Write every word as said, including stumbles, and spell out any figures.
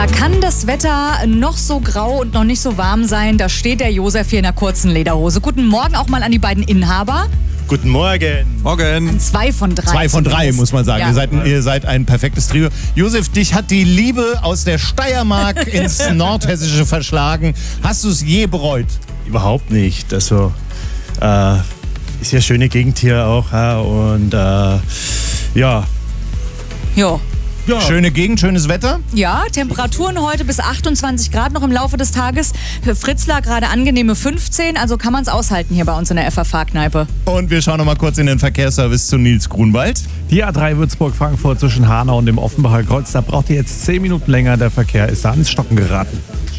Da kann das Wetter noch so grau und noch nicht so warm sein. Da steht der Josef hier in einer kurzen Lederhose. Guten Morgen auch mal an die beiden Inhaber. Guten Morgen. Morgen. Zwei von drei. Zwei von drei, zumindest. muss man sagen. Ja. Ihr, seid ein, ihr seid ein perfektes Trio. Josef, dich hat die Liebe aus der Steiermark ins Nordhessische verschlagen. Hast du es je bereut? Überhaupt nicht. Also, äh, ist ja schöne Gegend hier auch. Ja, und äh, ja. Jo. Ja. Schöne Gegend, schönes Wetter. Ja, Temperaturen heute bis achtundzwanzig Grad noch im Laufe des Tages. Für Fritzlar gerade angenehme fünfzehn, also kann man es aushalten hier bei uns in der F F H-Kneipe. Und wir schauen noch mal kurz in den Verkehrsservice zu Nils Grunwald. Die A drei Würzburg-Frankfurt zwischen Hanau und dem Offenbacher Kreuz, da braucht ihr jetzt zehn Minuten länger. Der Verkehr ist da ins Stocken geraten.